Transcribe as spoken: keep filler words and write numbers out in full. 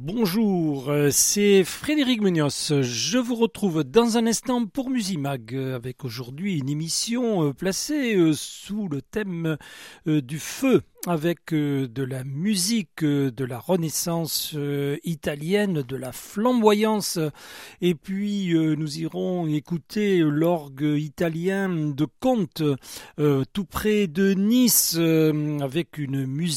Bonjour, euh, c'est Frédéric Munoz. Je vous retrouve dans un instant pour Musimag euh, avec aujourd'hui une émission euh, placée euh, sous le thème euh, du feu avec euh, de la musique euh, de la Renaissance euh, italienne, de la flamboyance et puis euh, nous irons écouter l'orgue italien de Conte euh, tout près de Nice euh, avec une musique